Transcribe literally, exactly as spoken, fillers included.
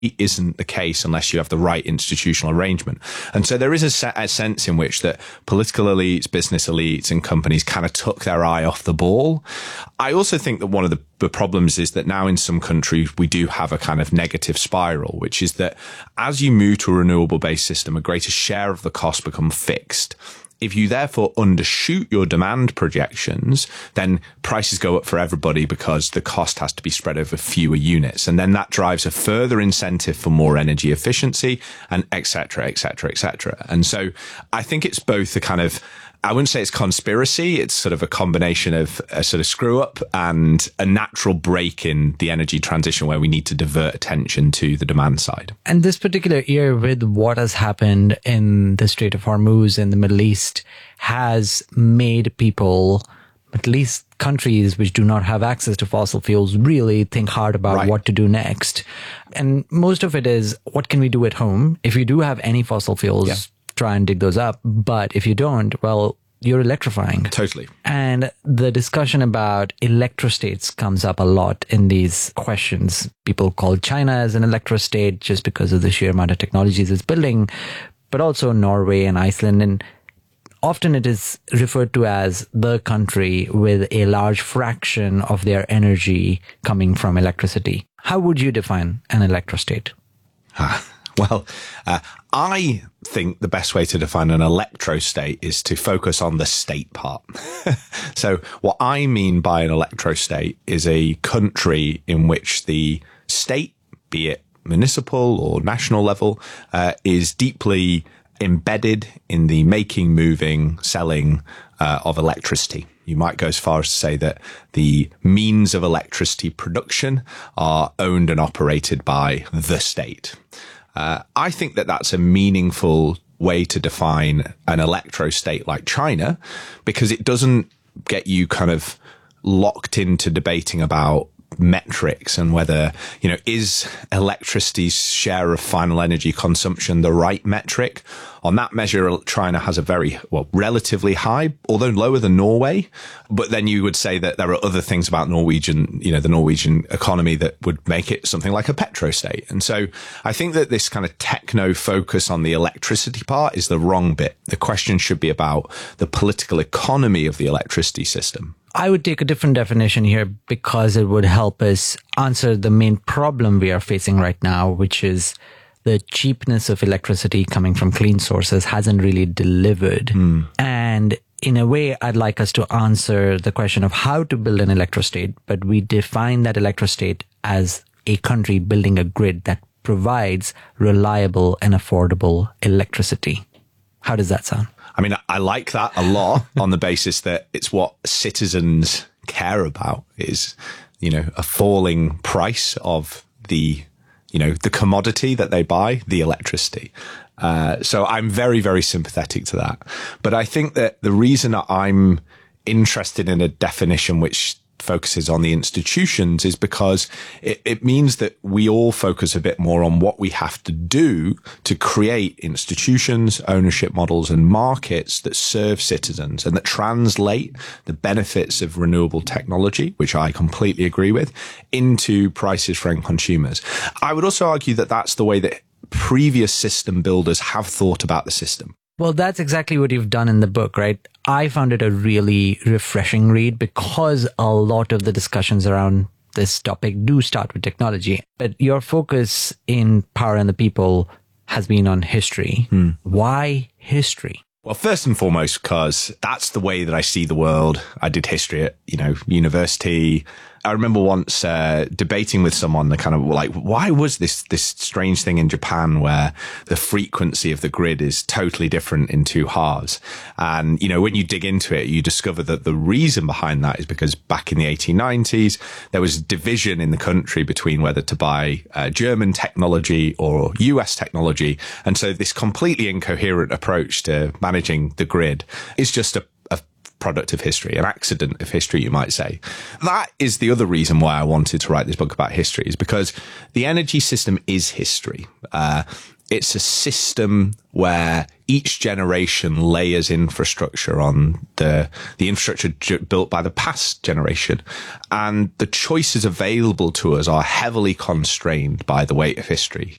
isn't the case unless you have the right institutional arrangement. And so there is a, se- a sense in which that political elites, business elites and companies kind of took their eye off the ball. I also think that one of the, the problems is that now in some countries we do have a kind of negative spiral, which is that as you move to a renewable-based system, a greater share of the cost become fixed. If you therefore undershoot your demand projections, then prices go up for everybody because the cost has to be spread over fewer units. And then that drives a further incentive for more energy efficiency and et cetera, et cetera, et cetera. And so I think it's both a kind of, I wouldn't say it's conspiracy. It's sort of a combination of a sort of screw up and a natural break in the energy transition where we need to divert attention to the demand side. And this particular year, with what has happened in the Strait of Hormuz in the Middle East, has made people, at least countries which do not have access to fossil fuels, really think hard about right. what to do next. And most of it is, what can we do at home? If you do have any fossil fuels, yeah. try and dig those up. But if you don't, well, you're electrifying. Totally. And the discussion about electrostates comes up a lot in these questions. People call China as an electrostate just because of the sheer amount of technologies it's building, but also Norway and Iceland. And often it is referred to as the country with a large fraction of their energy coming from electricity. How would you define an electrostate? Ah. Well, uh, I think the best way to define an electrostate is to focus on the state part. So what I mean by an electrostate is a country in which the state, be it municipal or national level, uh, is deeply embedded in the making, moving, selling uh, of electricity. You might go as far as to say that the means of electricity production are owned and operated by the state. Uh, I think that that's a meaningful way to define an electrostate like China, because it doesn't get you kind of locked into debating about metrics and whether, you know, is electricity's share of final energy consumption the right metric? On that measure, China has a very, well, relatively high, although lower than Norway. But then you would say that there are other things about Norwegian, you know, the Norwegian economy that would make it something like a petrostate. And so I think that this kind of techno focus on the electricity part is the wrong bit. The question should be about the political economy of the electricity system. I would take a different definition here because it would help us answer the main problem we are facing right now, which is the cheapness of electricity coming from clean sources hasn't really delivered. Mm. And in a way, I'd like us to answer the question of how to build an electrostate, but we define that electrostate as a country building a grid that provides reliable and affordable electricity. How does that sound? I mean, I like that a lot on the basis that it's what citizens care about is, you know, a falling price of the, you know, the commodity that they buy, the electricity. Uh, so I'm very, very sympathetic to that. But I think that the reason that I'm interested in a definition which focuses on the institutions is because it, it means that we all focus a bit more on what we have to do to create institutions, ownership models and markets that serve citizens and that translate the benefits of renewable technology, which I completely agree with, into prices for end consumers. I would also argue that that's the way that previous system builders have thought about the system. Well, that's exactly what you've done in the book, right? I found it a really refreshing read because a lot of the discussions around this topic do start with technology. But your focus in Power and the People has been on history. Hmm. Why history? Well, first and foremost, because that's the way that I see the world. I did history at, you know, university. I remember once uh, debating with someone, the kind of like, why was this this strange thing in Japan where the frequency of the grid is totally different in two halves? And, you know, when you dig into it, you discover that the reason behind that is because back in the eighteen nineties, there was division in the country between whether to buy uh, German technology or U S technology. And so this completely incoherent approach to managing the grid is just a product of history, an accident of history, you might say. That is the other reason why I wanted to write this book about history, is because the energy system is history. Uh, it's a system where each generation layers infrastructure on the the infrastructure j- built by the past generation, and the choices available to us are heavily constrained by the weight of history.